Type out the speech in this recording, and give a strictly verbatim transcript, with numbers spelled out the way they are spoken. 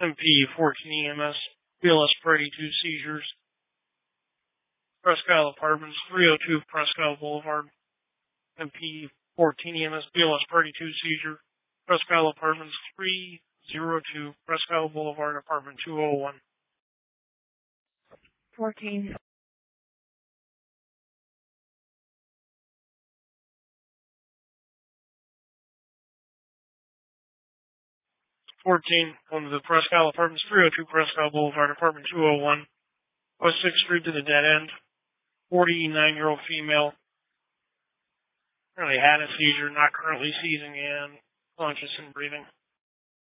M P fourteen E M S, B L S Brady two seizures. Presque Isle Apartments, three oh two Presque Isle Boulevard, M P fourteen E M S, B L S Brady two seizure. Presque Isle Apartments, three oh two Presque Isle Boulevard, apartment two oh one. fourteen. fourteen, come to the Presque Isle Apartments, three oh two Presque Isle Boulevard, apartment two oh one. West sixth Street to the dead end. forty-nine-year-old female. Currently had a seizure, not currently seizing and conscious and breathing.